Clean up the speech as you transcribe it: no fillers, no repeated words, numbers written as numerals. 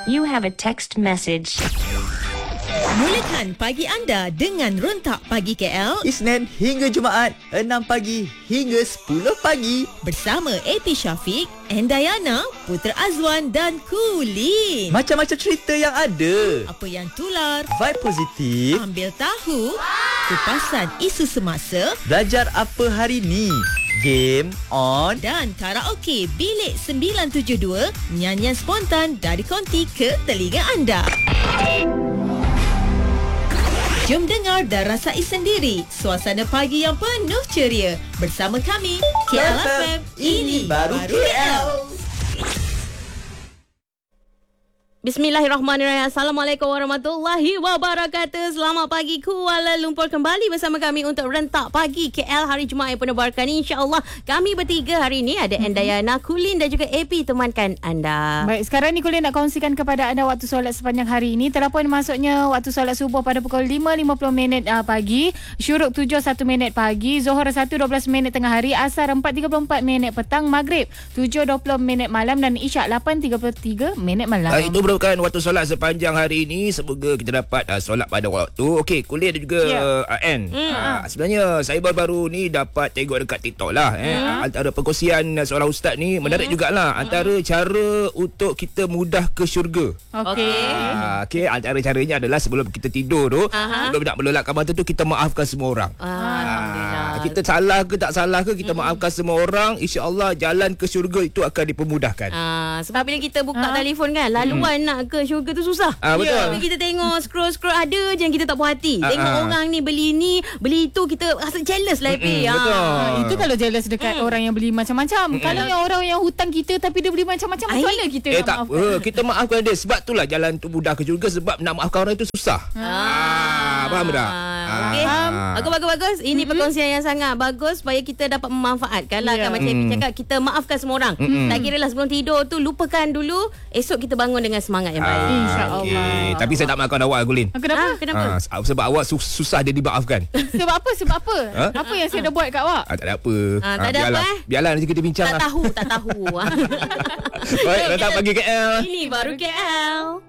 You have a text message. Mulakan pagi anda dengan Rentak Pagi KL Isnin hingga Jumaat 6 pagi hingga 10 pagi bersama AP Syafiq, Endayana, Putra Azwan dan Kulin. Macam-macam cerita yang ada. Apa yang tular, Vibe positif. ambil tahu, kupasan isu semasa Belajar apa hari ni. Game on. dan karaoke Bilik 972, nyanyian spontan dari konti ke telinga anda. Jom dengar dan rasai sendiri suasana pagi yang penuh ceria bersama kami KL FM. Ini baru KL. Bismillahirrahmanirrahim. Assalamualaikum warahmatullahi wabarakatuh. Selamat pagi Kuala Lumpur, kembali bersama kami untuk Rentak Pagi KL hari Jumaat yang penuh berkah ni. InsyaAllah kami bertiga hari ini ada Endayana, Kulin dan juga AP temankan anda. Baik, sekarang ni Kulin nak kongsikan kepada anda waktu solat sepanjang hari ini. Telah pun masuknya waktu solat subuh pada pukul 5.50 pagi, syuruk 7.1 pagi, Zohor 1.12 tengah hari, Asar 4.34 petang, Maghrib 7.20 malam dan Isyak 8.33 malam. Itu merupakan waktu solat sepanjang hari ini. Semoga kita dapat solat pada waktu. Okey, Kulin dan juga Ann. Sebenarnya saya baru-baru ni dapat tengok dekat TikTok lah. Antara perkongsian seorang ustaz ni menarik jugalah. Antara cara untuk kita mudah ke syurga. Okey, antara caranya adalah sebelum kita tidur tu, sebelum nak melelapkan mata tu, kita maafkan semua orang. Alhamdulillah. Kita salah ke tak salah ke, kita maafkan semua orang, insya-Allah jalan ke syurga itu akan dipermudahkan. Sebab bila kita buka telefon kan, laluan nak ke syurga tu susah. Betul. Tapi kita tengok scroll ada je yang kita tak puas hati. Tengok orang ni beli ni, beli itu, kita rasa jealous lah. Betul. Itu kalau jealous dekat orang yang beli macam-macam. Kalau yang orang yang hutang kita tapi dia beli macam-macam, macam mana kita nak tak maafkan? apa, kita maafkan dia. Sebab itulah jalan tu mudah ke syurga, sebab nak maafkan orang itu susah. Faham tak? Okey. Bagus. Ini perkongsian yang sangat bagus supaya kita dapat memanfaatkan lah kan. Macam Epi cakap, kita maafkan semua orang. Tak kira lah sebelum tidur tu, lupakan dulu. Esok kita bangun dengan semangat yang baik. InsyaAllah. Okay. Tapi saya tak maafkan awak, Gulin. Kenapa? Sebab awak susah dia dimaafkan. Sebab apa? Apa yang saya dah buat kat awak? Tak ada apa. Tak ada biarlah. apa, Biarlah nanti kita bincang. Tak tahu. Baik, datang pagi KL. Ini baru KL.